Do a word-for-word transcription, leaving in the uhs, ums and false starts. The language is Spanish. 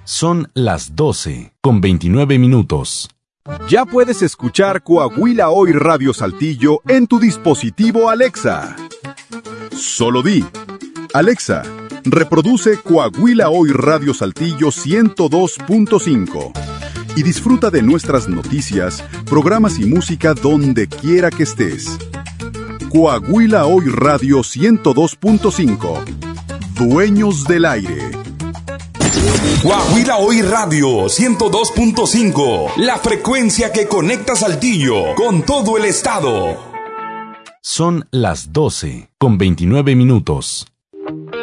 Son las doce con veintinueve minutos. Ya puedes escuchar Coahuila Hoy Radio Saltillo en tu dispositivo Alexa. Solo di: Alexa, reproduce Coahuila Hoy Radio Saltillo ciento dos punto cinco y disfruta de nuestras noticias, programas y música donde quiera que estés. Coahuila Hoy Radio ciento dos punto cinco. Dueños del aire. Coahuila Hoy Radio ciento dos punto cinco, la frecuencia que conecta Saltillo con todo el estado. Son las doce con veintinueve minutos.